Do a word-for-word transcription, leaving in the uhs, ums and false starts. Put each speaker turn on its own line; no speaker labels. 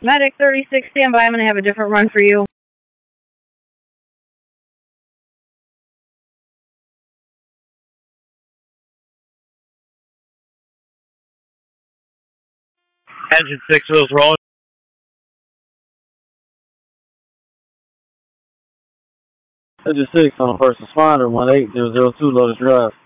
Medic thirty-six, stand by. I'm going to have a different run for you.
Engine six wheels rolling.
Engine six on first responder, one eight zero zero two, Lotus Drive.